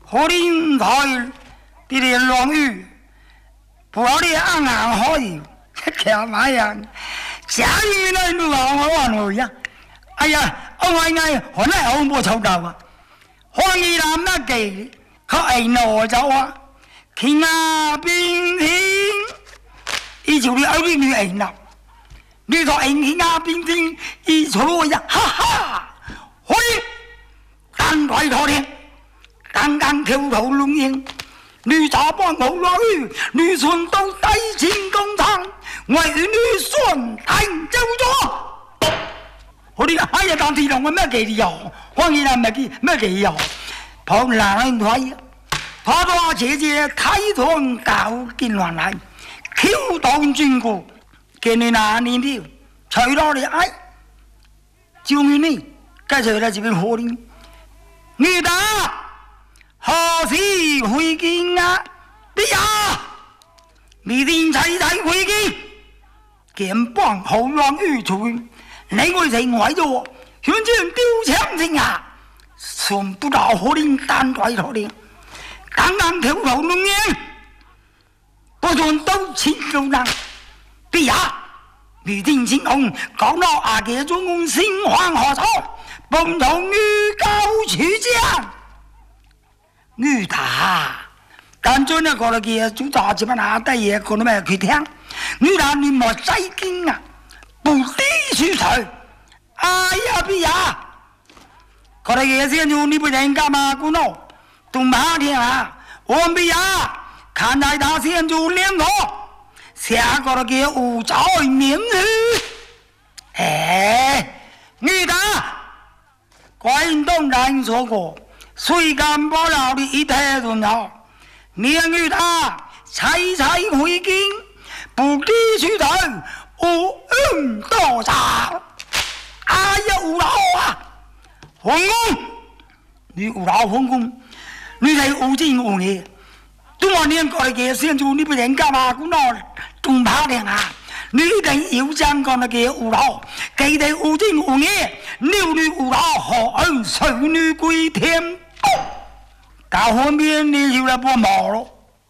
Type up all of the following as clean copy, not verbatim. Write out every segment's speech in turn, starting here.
火灵台的连龙雨，不要的暗暗好友，干嘛呀？下雨了，你往我往哪呀？哎呀，我爱我那我没抽到啊！黄衣男那给，เขาไอ้หนอเจ้า啊，听啊冰听，一就你耳里你哎呐，你说哎听啊冰听，一说我呀，哈哈，火灵，单拐头天。刚刚跳头龙鹰，女茶帮好落雨，女顺都带进工厂，我与女顺带走咗。我哋哎呀，當天龍我咩嘅有，黃衣男咩嘅有，旁人睇，他多姐姐睇堂搞見亂嚟，挑當轉顧，見你那年條，除落你哎，就你，介紹嚟這邊火靈，女的。何時回京啊？哎呀！你定齊回京，劍幫後浪雨吹，你我情為咗，현재丟槍聲啊！算不到火靈單拐頭靈，剛剛跳頭龍煙，不算都千夠人。哎呀！你定青紅，講到阿姐中公心黃河草，蹦從於高曲江。女大，但做那个了个，就早起把那带也可能没去听。女大你莫再惊啊，不低去头。哎呀比呀，可能也是就你不认干嘛？姑喏，东马天啊，我比呀，看在他先就连我，下个了个无招名誉。哎，女大，关东人说过。谁敢不了的一太重要？年与他才回京，不必去等我到场。哎呀，无老啊！皇公，你无老皇公，你係無情無義，都話你過嚟嘅先做，你不人家嘛？咁我仲怕點啊？你哋要將講那嘅無老，佢哋無情無義，六女無老，何恩水女歸天。到后面你就来不毛了，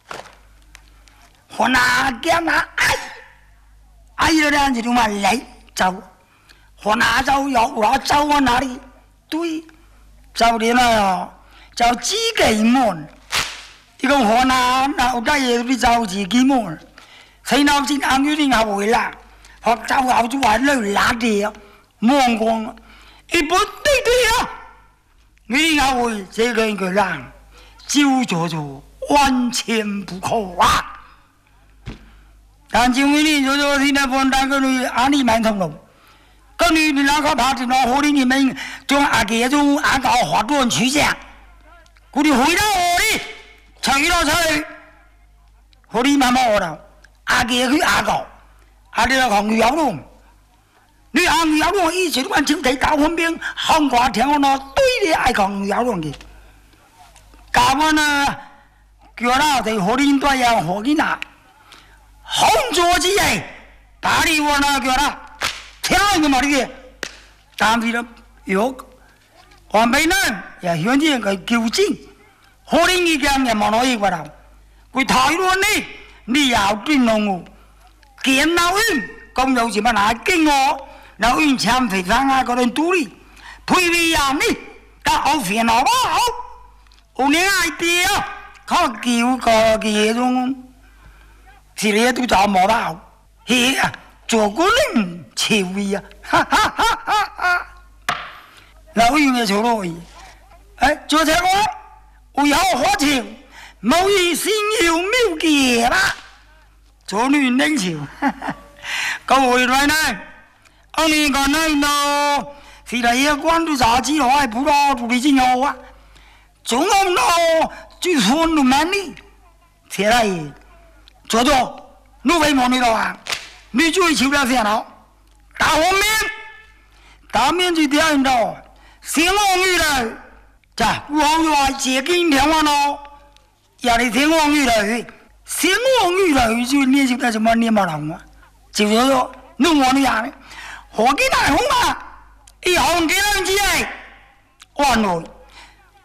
我拿干拿哎呀这样子就嘛来走，我拿走要我走往哪里？对，走的那叫自己门，一个我拿我家也是走自己门，谁闹进安雨的我回来，我走后就话累拉的，忙光，一不对对啊！你要为这个一个人，就叫做完全不可啊！但就为你就说现在不那个女阿里蛮通了，个女的那个怕的那火的你们就阿姐就阿搞花多取向，我哋回到我的，除到去，火的慢慢了，阿姐去阿搞，阿姐讲女摇动。你阿女摇动以前我就睇搞分边，韩国听我那对的爱讲女摇动嘅，搞我呢叫啦在火林多样火嘅那，红桌子诶，打理我呢叫啦，听个嘛嘅，但是呢有，黄北人也현재个纠正，火林嘅讲也冇攞嘢過啦，佢台灣呢，你又見到我，見到佢咁有時乜拿經我。那运枪非常啊，个人独立，配备呀你，但好烦恼吧？有年爱爹，靠叫个嘅种，是你都做冇到，嘿啊，做个人潮味啊，哈哈哈哈哈！老用嘅做落去，哎，做这个为好花钱，冇意先要妙计啦，做女人潮，哈哈，各位来呢？你看那呢，现在也关注杂志了，还不知道处理怎样啊？中央呢，就说你们呢，现在做做，你为么你了啊？你追求了谁了？大方面，大面积调研到，新王语了，자，王语话接近天王咯，也是天王语了，新王语了，就练习的什么念嘛人啊？就说弄我那样的。我给大红嘛，以后给人家，完了，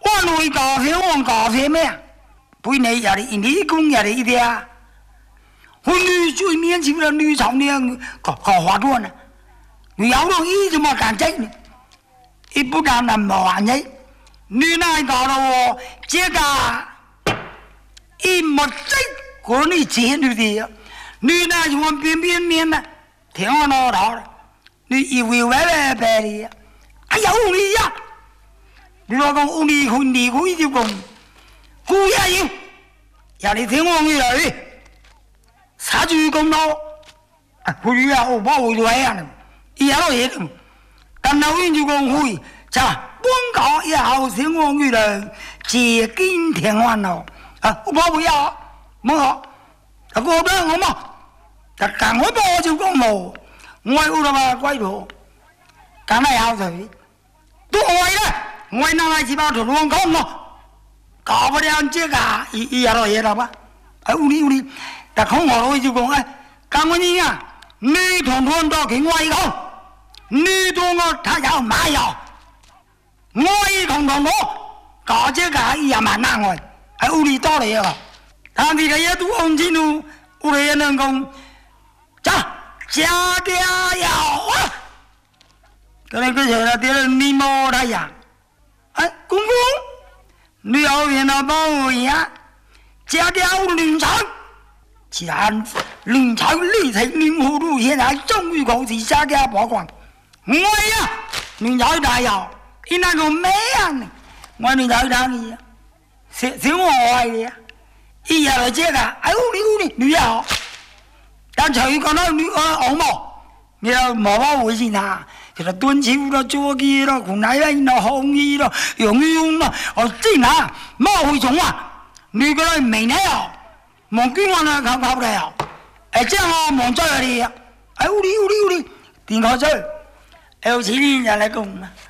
我为咖啡我咖啡咩？不然也是你讲也是一点。我女最面前的女少年搞花多呢，你要容易怎么干这呢？一不干那么玩意，女那搞了我这个一没这过你接女的，女那就往边边面嘛，听我闹到了，你以为歪白的，哎呀你呀！你老讲屋里混地可以就讲，姑爷要，呀你听我女儿，啥子讲到，会啊，我把会来啊，伊也老嘢，但老人就讲会，자本港也好听我女儿，接近天完咯，我把会啊，冇好，我讲我嘛，但我把就讲冇，我有啦嘛鬼佬，但係好佢，都會咧。我拿来几包土龙空咯，搞不了这个，也老爷了吧？屋里，但空我就讲讲我你啊，你同到给我一口，你同我他要买药，我一同我搞这个也蛮难我，屋里到了也好，但是这也都红进路，屋里也能讲，走，加点药啊，可能个时候点了你冇他呀。公公，你要变到保我呀？加掉临场，既然临场立成灵葫芦，现在终于口气加掉保管。我呀，临场大药，你那个咩啊？我临场大药，是我爱的呀。伊也来这个，屋里，你好。但至于讲到你红毛，你要毛毛微信啊。就是蹲起了做起了，古奶奶了红衣了，用了，这哪冇会从啊？你个人没呢哦，忙捐我呢靠不了，这样我忙在里啊，屋里，点口水，有钱人就来讲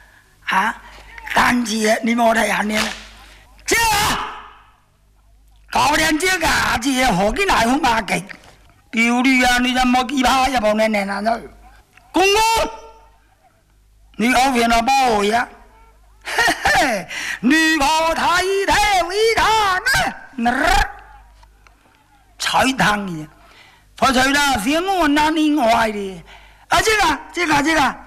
单子你冇睇下呢？这搞点这个这何其难好马给，表弟啊，你就冇奇葩一帮人难了，公公。你好骗了保我呀！嘿嘿，你好太太为他呢？菜汤的，我菜汤是我那里坏的。这个，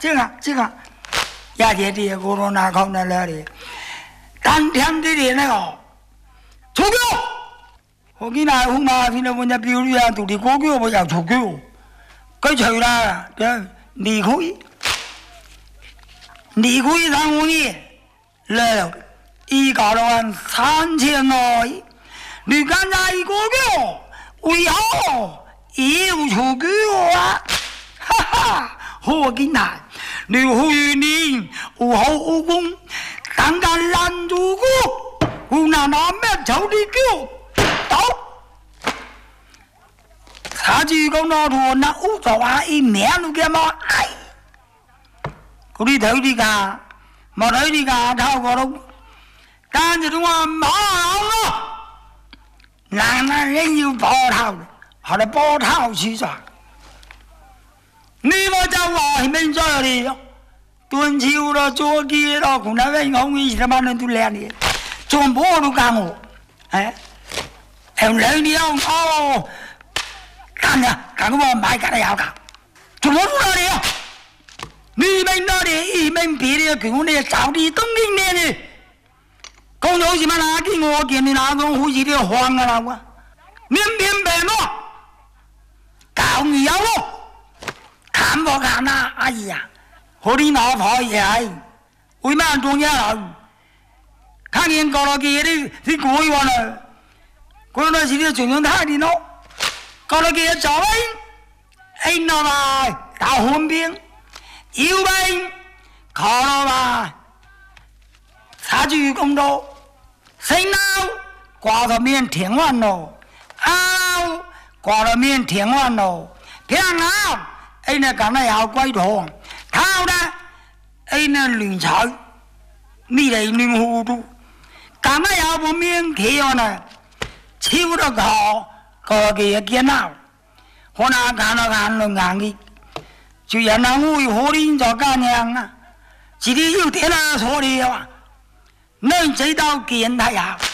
也这的我罗那靠那来的，当天的那个，出去！我给那红马现在问那表弟啊，都的过去我要出去，该菜啦，离开。你可以让我呢，来，一搞了完3000来，你刚才一个月，为何又出去啊？哈哈，我跟他，你呼吁你无后无功，单单拦住我拿咩走的叫走？他就讲那头那乌糟啊，一面都给嘛哎。嗰啲睇啲㗎，冇睇啲㗎，透過到，跟住我話冇咯，男人要波頭，我哋波頭處咗。你我就話係咩咗你？蹲超咯，做機咯，可能為我以前班人都靚嘅，做波都教我，兩年哦，干我買緊有㗎，做乜都你啊？你们那里一门别的给我那找的东西面的，公牛什么拿给我给你拿种回去的黄啊我，面白诺，搞你要我，看不看呐？哎呀，和你拿跑也，为嘛中间了？看见搞了给的，你过一完了，过了是的中央太的喏，搞了给找人，那嘛打混兵。要兵靠了吧，查住咁多，谁闹挂到面天完咯，挂到面天完咯，偏拗，那咁咧有鬼堂，靠咧，那亂炒，你嚟亂糊塗，咁咧有部面企on呢，超得個嘅嘢見鬧，我那看到硬嘅。就人那我有好的就干样啊，自己有点那错的哇， 能知道见他呀？